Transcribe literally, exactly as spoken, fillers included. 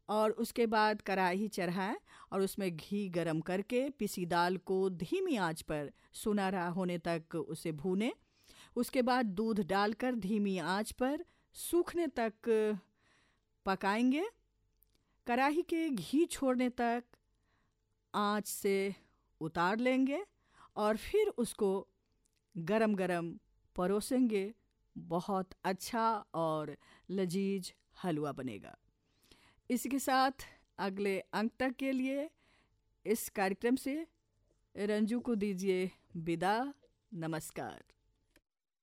और उसके बाद कढ़ाई चढ़ाएं और उसमें घी गरम करके पिसी दाल को धीमी आंच पर सुनहरा होने तक उसे भूनें। उसके बाद दूध डालकर धीमी आंच पर सूखने तक पकाएंगे। कढ़ाई के घी छोड़ने तक आंच से उतार लेंगे और फिर उसको गरम गरम परोसेंगे। बहुत अच्छा और लजीज हलवा बनेगा। इसके साथ अगले अंक तक के लिए इस कार्यक्रम से रंजू को दीजिए विदा। नमस्कार।